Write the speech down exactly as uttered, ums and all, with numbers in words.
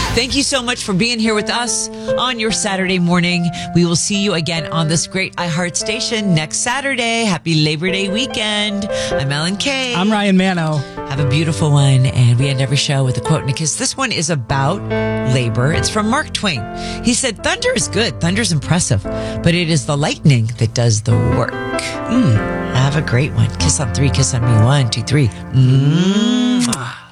Thank you so much for being here with us on your Saturday morning. We will see you again on this great iHeart station next Saturday. Happy Labor Day weekend. I'm Ellen Kay. I'm Ryan Mano. Have a beautiful one. And we end every show with a quote and a kiss. This one is about labor. It's from Mark Twain. He said, thunder is good. Thunder's impressive. But it is the lightning that does the work. Mm. Have a great one. Kiss on three. Kiss on me. One, two, three. Mm.